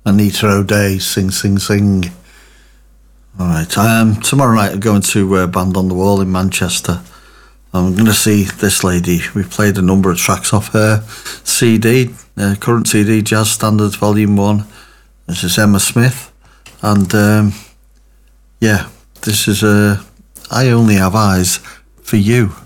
Anita O'Day, Sing Sing Sing. Alright, tomorrow night I'm going to Band on the Wall in Manchester. I'm going to see this lady. We've played a number of tracks off her CD, current CD, Jazz Standards Volume 1. This is Emma Smith. And this is I Only Have Eyes for You.